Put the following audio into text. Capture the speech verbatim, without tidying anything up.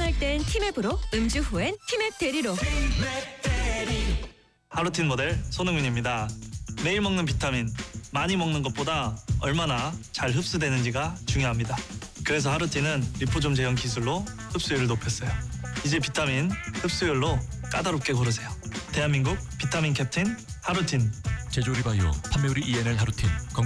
필요할 땐 티맵으로, 음주 후엔 티맵 대리로. 하루틴 모델 손흥민입니다. 매일 먹는 비타민, 많이 먹는 것보다 얼마나 잘 흡수되는지가 중요합니다. 그래서 하루틴은 리포좀 제형 기술로 흡수율을 높였어요. 이제 비타민 흡수율로 까다롭게 고르세요. 대한민국 비타민 캡틴 하루틴. 제조리 바이오, 판매우리 이엔엘 하루틴.